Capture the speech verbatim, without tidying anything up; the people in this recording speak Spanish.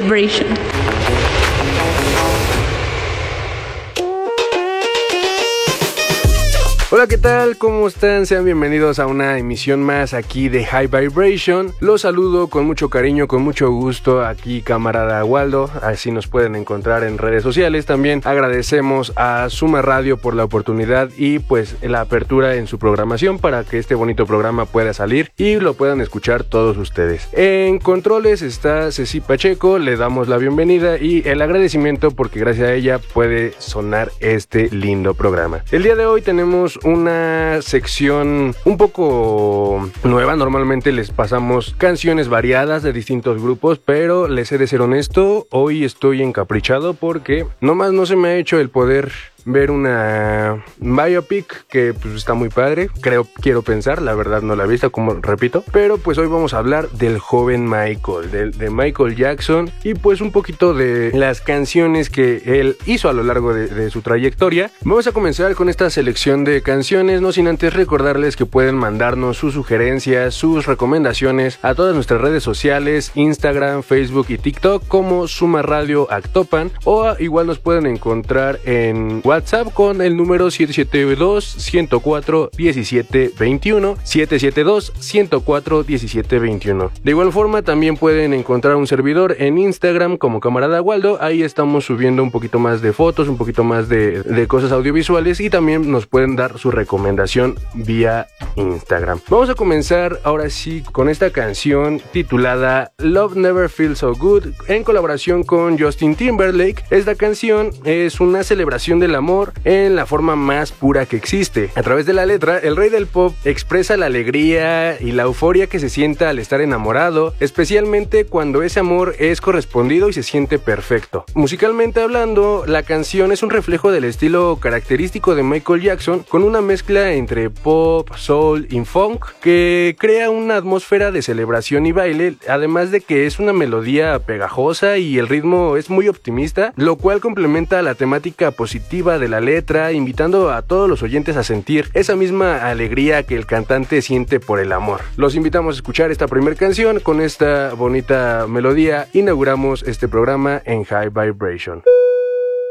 Vibration. Hola, ¿qué tal? ¿Cómo están? Sean bienvenidos a una emisión más aquí de High Vibration. Los saludo con mucho cariño, con mucho gusto aquí, camarada Waldo. Así nos pueden encontrar en redes sociales. También agradecemos a Suma Radio por la oportunidad y pues la apertura en su programación para que este bonito programa pueda salir y lo puedan escuchar todos ustedes. En controles está Ceci Pacheco, le damos la bienvenida y el agradecimiento porque gracias a ella puede sonar este lindo programa. El día de hoy tenemos una sección un poco nueva. Normalmente les pasamos canciones variadas de distintos grupos, pero les he de ser honesto, hoy estoy encaprichado porque nomás no se me ha hecho el poder ver una biopic que pues está muy padre, creo, quiero pensar, la verdad no la he visto, como repito, pero pues hoy vamos a hablar del joven Michael, de, de Michael Jackson y pues un poquito de las canciones que él hizo a lo largo de, de su trayectoria. Vamos a comenzar con esta selección de canciones, no sin antes recordarles que pueden mandarnos sus sugerencias, sus recomendaciones a todas nuestras redes sociales, Instagram, Facebook y TikTok como Suma Radio Actopan, o igual nos pueden encontrar en WhatsApp con el número siete siete dos, uno cero cuatro, uno siete dos uno, siete siete dos, uno cero cuatro, uno siete dos uno. De igual forma también pueden encontrar un servidor en Instagram como Camarada Waldo. Ahí estamos subiendo un poquito más de fotos, un poquito más de, de cosas audiovisuales y también nos pueden dar su recomendación vía Instagram. Vamos a comenzar ahora sí con esta canción titulada Love Never Feels So Good en colaboración con Justin Timberlake. Esta canción es una celebración del amor en la forma más pura que existe. A través de la letra, el rey del pop expresa la alegría y la euforia que se sienta al estar enamorado, especialmente cuando ese amor es correspondido y se siente perfecto. Musicalmente hablando, la canción es un reflejo del estilo característico de Michael Jackson, con una mezcla entre pop, soul y funk que crea una atmósfera de celebración y baile, además de que es una melodía pegajosa y el ritmo es muy optimista, lo cual complementa la temática positiva de la letra, invitando a todos los oyentes a sentir esa misma alegría que el cantante siente por el amor. Los invitamos a escuchar esta primera canción. Con esta bonita melodía inauguramos este programa en High Vibration.